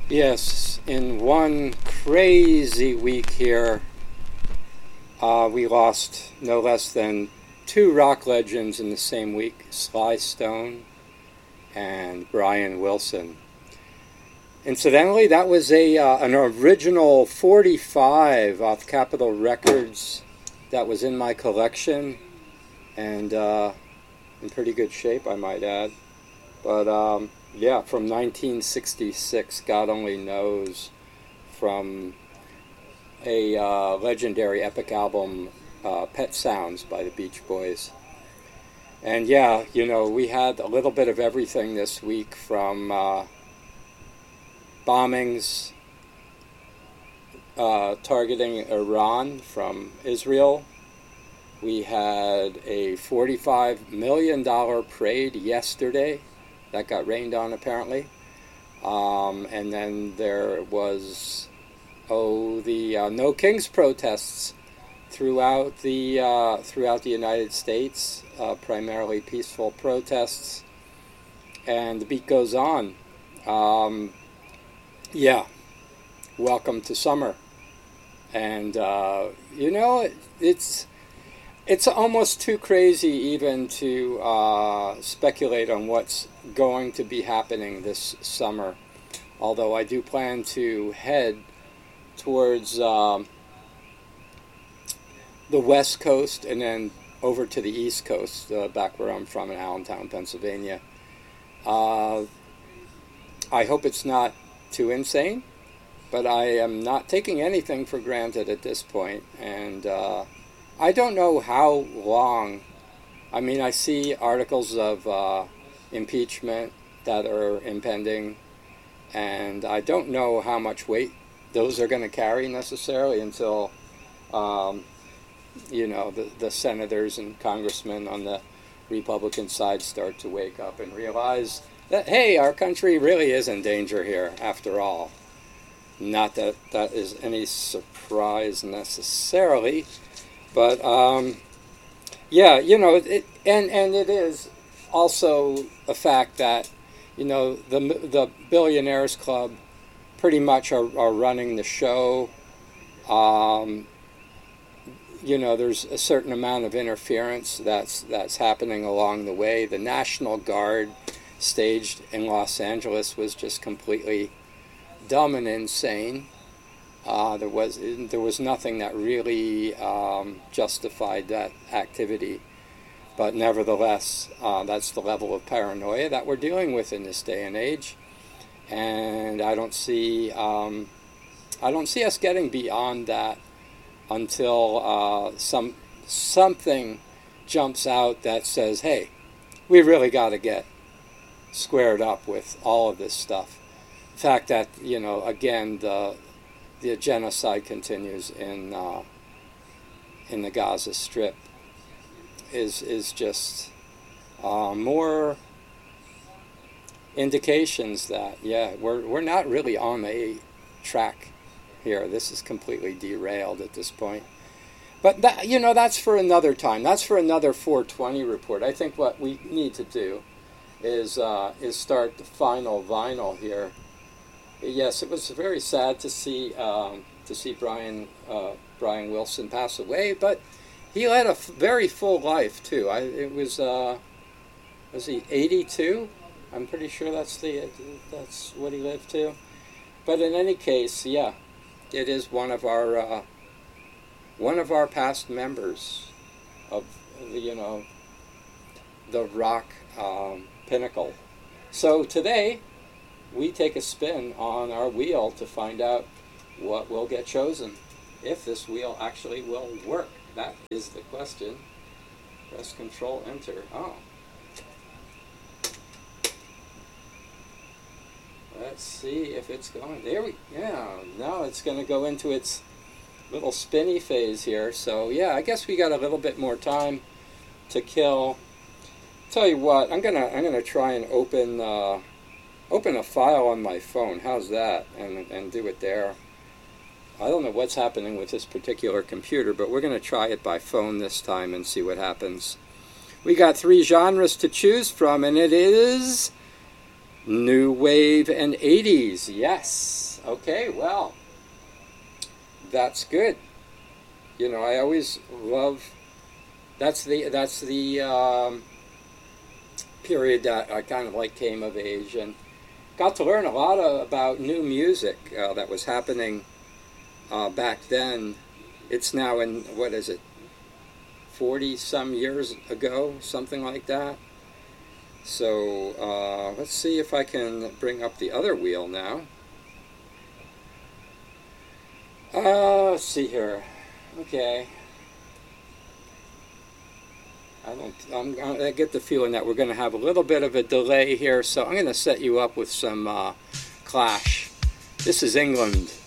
Yes, in one crazy week here, we lost no less than two rock legends in the same week, Sly Stone and Brian Wilson. Incidentally, that was an original 45 off Capitol Records that was in my collection, and in pretty good shape, I might add. But yeah, from 1966, God only knows, from a legendary epic album, Pet Sounds by the Beach Boys. And yeah, we had a little bit of everything this week, from bombings targeting Iran from Israel. We had a $45 million parade yesterday that got rained on, apparently. And then there was, the No Kings protests throughout the United States, primarily peaceful protests. And the beat goes on. Yeah, welcome to summer. And, it's almost too crazy even to speculate on what's going to be happening this summer. Although I do plan to head towards the West Coast and then over to the East Coast, back where I'm from in Allentown, Pennsylvania. I hope it's not too insane, but I am not taking anything for granted at this point. And I don't know how long. I mean, I see articles of impeachment that are impending, and I don't know how much weight those are going to carry necessarily until, the senators and congressmen on the Republican side start to wake up and realize that, hey, our country really is in danger here after all. Not that that is any surprise necessarily. But yeah, and it is also a fact that the Billionaires Club pretty much are running the show. There's a certain amount of interference that's happening along the way. The National Guard staged in Los Angeles was just completely dumb and insane. There was nothing that really justified that activity, but nevertheless, that's the level of paranoia that we're dealing with in this day and age, and I don't see us getting beyond that until something jumps out that says, "Hey, we really got to get squared up with all of this stuff." The fact that again, the genocide continues in the Gaza Strip is just more indications that we're not really on a track here. This is completely derailed at this point. But that's for another time. That's for another 420 report. I think what we need to do is start the final vinyl here. Yes, it was very sad to see Brian Wilson pass away, but he led a very full life too. Was he 82? I'm pretty sure that's what he lived to. But in any case, yeah, it is one of our past members of the rock pinnacle. So today, we take a spin on our wheel to find out what will get chosen, if this wheel actually will work. That is the question. Press Control Enter. Oh. Let's see if it's going. Now it's going to go into its little spinny phase here. So yeah, I guess we got a little bit more time to kill. Tell you what, I'm gonna try and open a file on my phone. How's that? And do it there. I don't know what's happening with this particular computer, but we're going to try it by phone this time and see what happens. We got 3 genres to choose from, and it is New wave and 80s, yes. Okay, well, that's good. You know, I always love, that's the period that I kind of like came of age and got to learn a lot about new music that was happening back then. It's now in, what is it, 40 some years ago, something like that. So let's see if I can bring up the other wheel now. Let's see here. Okay. I get the feeling that we're going to have a little bit of a delay here, so I'm going to set you up with some Clash. This is England.